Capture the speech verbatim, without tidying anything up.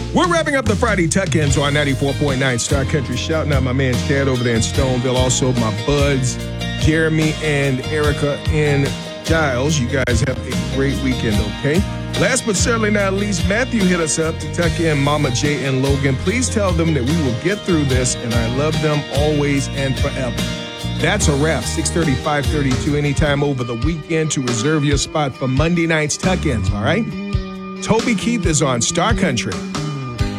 We're wrapping up the Friday tuck-ins on ninety-four point nine Star Country. Shouting out my man Chad over there in Stoneville. Also my buds, Jeremy and Erica and Giles. You guys have a great weekend, okay? Last but certainly not least, Matthew hit us up to tuck in Mama J and Logan. Please tell them that we will get through this, and I love them always and forever. That's a wrap. six thirty, five thirty-two, anytime over the weekend to reserve your spot for Monday night's tuck-ins, all right? Toby Keith is on Star Country.